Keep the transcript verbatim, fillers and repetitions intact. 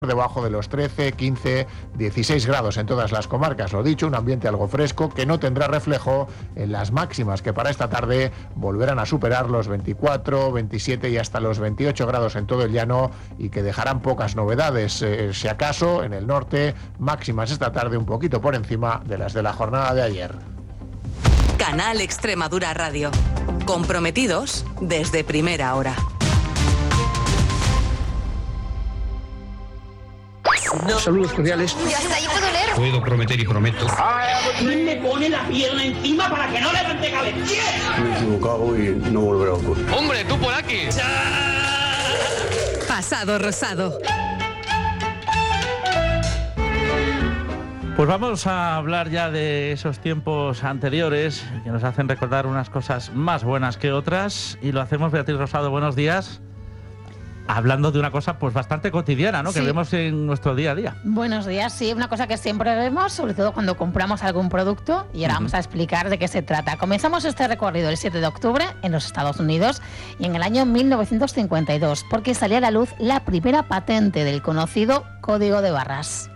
debajo de los trece, quince, dieciséis grados en todas las comarcas. Lo dicho, un ambiente algo fresco que no tendrá reflejo en las máximas, que para esta tarde volverán a superar los veinticuatro, veintisiete y hasta los veintiocho grados en todo el llano, y que dejarán pocas novedades, eh, si acaso en el norte, máximas esta tarde un poquito por encima de las de la jornada de ayer. Canal Extremadura Radio. Comprometidos desde primera hora. No. Saludos cordiales. Ya está, yo puedo leer. Puedo prometer y prometo. ¿Quién me pone la pierna encima para que no levante cabeza? Me he equivocado y no volverá a ocurrir. ¡Hombre, tú por aquí! Pasado rosado. Pues vamos a hablar ya de esos tiempos anteriores que nos hacen recordar unas cosas más buenas que otras, y lo hacemos, Beatriz Rosado, buenos días. Hablando de una cosa pues bastante cotidiana, ¿no? Sí. Que vemos en nuestro día a día. Buenos días, sí, una cosa que siempre vemos, sobre todo cuando compramos algún producto, y ahora uh-huh. vamos a explicar de qué se trata. Comenzamos este recorrido el siete de octubre en los Estados Unidos y en el año mil novecientos cincuenta y dos, porque salía a la luz la primera patente del conocido código de barras.